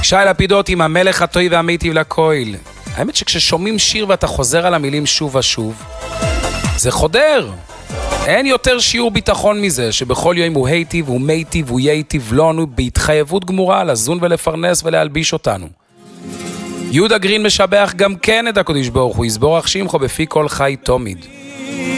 שי לפידות עם המלך הטוי והמיטיב לקויל. האמת שכששומעים שיר ואתה חוזר על המילים שוב ושוב, זה חודר. אין יותר שיעור ביטחון מזה, שבכל יום הוא היטיב, הוא מיטיב, הוא ייטיב לנו בהתחייבות גמורה לזון ולפרנס ולהלביש אותנו. יהודה גרין משבח גם כן את הקדוש ברוך הוא, יסבורך שמחו בפי כל חי תומיד.